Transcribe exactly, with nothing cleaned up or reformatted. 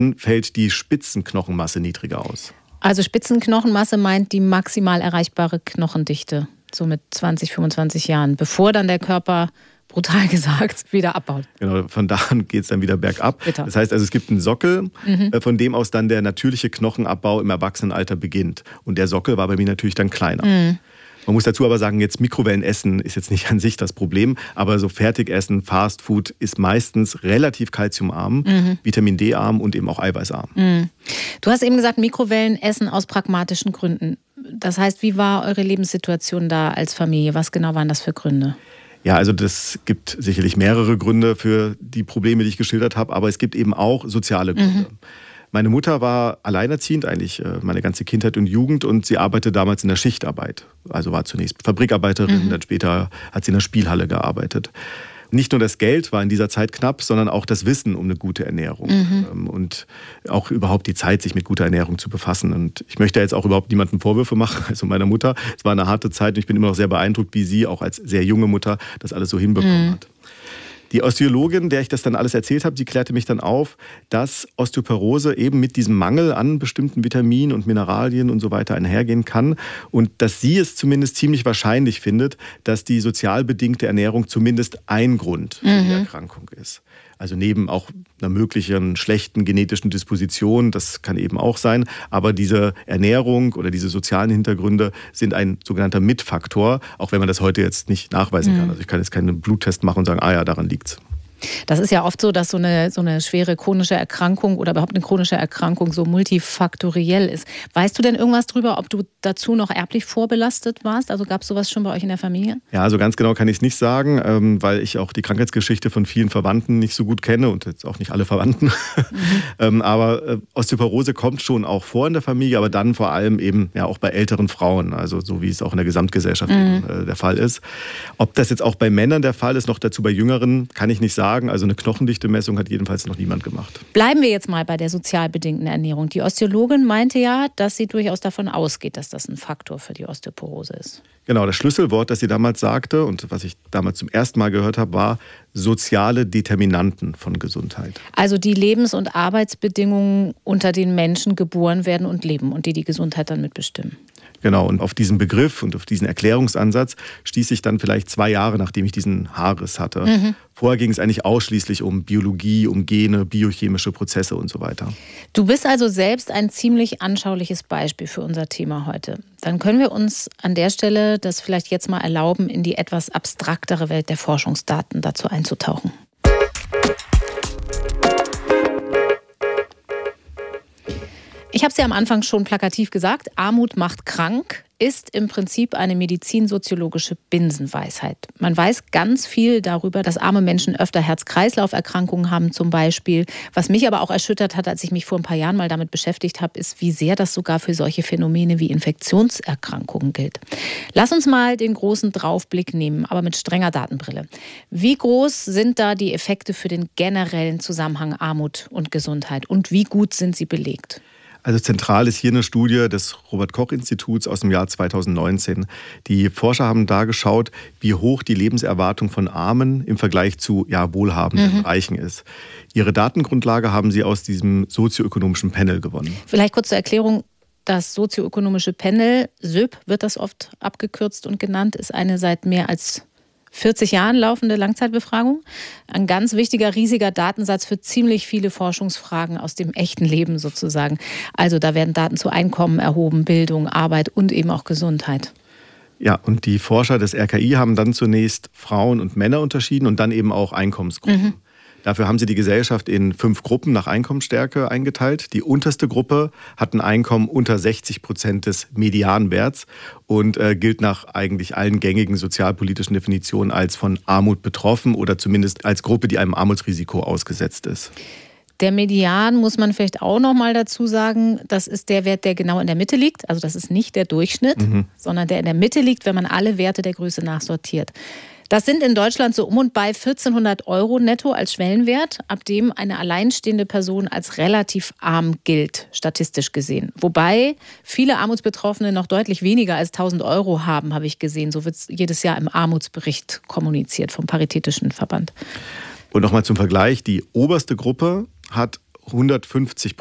fällt die Spitzenknochenmasse niedriger aus. Also Spitzenknochenmasse meint die maximal erreichbare Knochendichte, so mit zwanzig, fünfundzwanzig Jahren, bevor dann der Körper, brutal gesagt, wieder abbaut. Genau, von da an geht es dann wieder bergab. Bitter. Das heißt also, es gibt einen Sockel, mhm. von dem aus dann der natürliche Knochenabbau im Erwachsenenalter beginnt. Und der Sockel war bei mir natürlich dann kleiner. Mhm. Man muss dazu aber sagen, jetzt Mikrowellenessen ist jetzt nicht an sich das Problem, aber so Fertigessen, Fastfood ist meistens relativ kalziumarm, mhm. Vitamin D-arm und eben auch eiweißarm. Mhm. Du hast eben gesagt, Mikrowellenessen aus pragmatischen Gründen. Das heißt, wie war eure Lebenssituation da als Familie? Was genau waren das für Gründe? Ja, also das gibt sicherlich mehrere Gründe für die Probleme, die ich geschildert habe, aber es gibt eben auch soziale Gründe. Mhm. Meine Mutter war alleinerziehend eigentlich meine ganze Kindheit und Jugend und sie arbeitete damals in der Schichtarbeit. Also war zunächst Fabrikarbeiterin, mhm. dann später hat sie in der Spielhalle gearbeitet. Nicht nur das Geld war in dieser Zeit knapp, sondern auch das Wissen um eine gute Ernährung mhm. und auch überhaupt die Zeit, sich mit guter Ernährung zu befassen. Und ich möchte jetzt auch überhaupt niemandem Vorwürfe machen, also meiner Mutter. Es war eine harte Zeit und ich bin immer noch sehr beeindruckt, wie sie auch als sehr junge Mutter das alles so hinbekommen mhm. hat. Die Osteologin, der ich das dann alles erzählt habe, die klärte mich dann auf, dass Osteoporose eben mit diesem Mangel an bestimmten Vitaminen und Mineralien und so weiter einhergehen kann und dass sie es zumindest ziemlich wahrscheinlich findet, dass die sozial bedingte Ernährung zumindest ein Grund für die Erkrankung ist. Also neben auch einer möglichen schlechten genetischen Disposition, das kann eben auch sein, aber diese Ernährung oder diese sozialen Hintergründe sind ein sogenannter Mitfaktor, auch wenn man das heute jetzt nicht nachweisen kann. Also ich kann jetzt keinen Bluttest machen und sagen, ah ja, daran liegt's. Das ist ja oft so, dass so eine, so eine schwere chronische Erkrankung oder überhaupt eine chronische Erkrankung so multifaktoriell ist. Weißt du denn irgendwas drüber, ob du dazu noch erblich vorbelastet warst? Also gab es sowas schon bei euch in der Familie? Ja, also ganz genau kann ich es nicht sagen, weil ich auch die Krankheitsgeschichte von vielen Verwandten nicht so gut kenne und jetzt auch nicht alle Verwandten. Mhm. Aber Osteoporose kommt schon auch vor in der Familie, aber dann vor allem eben ja auch bei älteren Frauen, also so wie es auch in der Gesamtgesellschaft mhm. eben, äh, der Fall ist. Ob das jetzt auch bei Männern der Fall ist, noch dazu bei Jüngeren, kann ich nicht sagen. Also eine Knochendichte-Messung hat jedenfalls noch niemand gemacht. Bleiben wir jetzt mal bei der sozial bedingten Ernährung. Die Osteologin meinte ja, dass sie durchaus davon ausgeht, dass das ein Faktor für die Osteoporose ist. Genau, das Schlüsselwort, das sie damals sagte und was ich damals zum ersten Mal gehört habe, war soziale Determinanten von Gesundheit. Also die Lebens- und Arbeitsbedingungen, unter denen Menschen geboren werden und leben und die die Gesundheit dann mitbestimmen. Genau, und auf diesen Begriff und auf diesen Erklärungsansatz stieß ich dann vielleicht zwei Jahre, nachdem ich diesen Haarriss hatte. Mhm. Vorher ging es eigentlich ausschließlich um Biologie, um Gene, biochemische Prozesse und so weiter. Du bist also selbst ein ziemlich anschauliches Beispiel für unser Thema heute. Dann können wir uns an der Stelle das vielleicht jetzt mal erlauben, in die etwas abstraktere Welt der Forschungsdaten dazu einzutauchen. Ich habe es ja am Anfang schon plakativ gesagt, Armut macht krank, ist im Prinzip eine medizinsoziologische Binsenweisheit. Man weiß ganz viel darüber, dass arme Menschen öfter Herz-Kreislauf-Erkrankungen haben zum Beispiel. Was mich aber auch erschüttert hat, als ich mich vor ein paar Jahren mal damit beschäftigt habe, ist, wie sehr das sogar für solche Phänomene wie Infektionserkrankungen gilt. Lass uns mal den großen Draufblick nehmen, aber mit strenger Datenbrille. Wie groß sind da die Effekte für den generellen Zusammenhang Armut und Gesundheit und wie gut sind sie belegt? Also zentral ist hier eine Studie des Robert-Koch-Instituts aus dem Jahr zweitausendneunzehn. Die Forscher haben da geschaut, wie hoch die Lebenserwartung von Armen im Vergleich zu ja, wohlhabenden mhm. Reichen ist. Ihre Datengrundlage haben sie aus diesem sozioökonomischen Panel gewonnen. Vielleicht kurz zur Erklärung. Das sozioökonomische Panel, S Ö P wird das oft abgekürzt und genannt, ist eine seit mehr als vierzig Jahren laufende Langzeitbefragung. Ein ganz wichtiger, riesiger Datensatz für ziemlich viele Forschungsfragen aus dem echten Leben sozusagen. Also da werden Daten zu Einkommen erhoben, Bildung, Arbeit und eben auch Gesundheit. Ja, und die Forscher des R K I haben dann zunächst Frauen und Männer unterschieden und dann eben auch Einkommensgruppen. Mhm. Dafür haben sie die Gesellschaft in fünf Gruppen nach Einkommensstärke eingeteilt. Die unterste Gruppe hat ein Einkommen unter sechzig Prozent des Medianwerts und äh, gilt nach eigentlich allen gängigen sozialpolitischen Definitionen als von Armut betroffen oder zumindest als Gruppe, die einem Armutsrisiko ausgesetzt ist. Der Median, muss man vielleicht auch noch mal dazu sagen, das ist der Wert, der genau in der Mitte liegt. Also das ist nicht der Durchschnitt, mhm. sondern der in der Mitte liegt, wenn man alle Werte der Größe nachsortiert. Das sind in Deutschland so um und bei vierzehnhundert Euro netto als Schwellenwert, ab dem eine alleinstehende Person als relativ arm gilt, statistisch gesehen. Wobei viele Armutsbetroffene noch deutlich weniger als tausend Euro haben, habe ich gesehen. So wird es jedes Jahr im Armutsbericht kommuniziert vom Paritätischen Verband. Und nochmal zum Vergleich, die oberste Gruppe hat hundertfünfzig